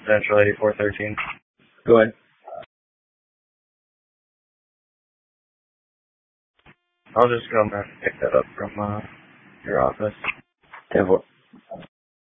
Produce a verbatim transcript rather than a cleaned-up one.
residential eighty-four thirteen. Go ahead. I'll just come and pick that up from uh, your office. ten four.